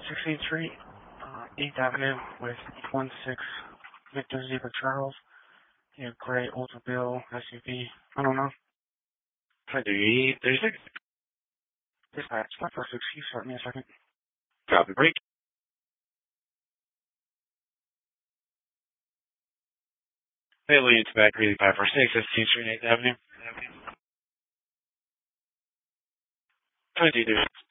16th Street, 8th Avenue with 16 Victor Zebra Charles. You know, gray Oldsmobile SUV. I don't know. 536. Dispatch, 546. You start me a second. Copy, break. Alien Tobacco 546, 16th Street, 8th Avenue. 22.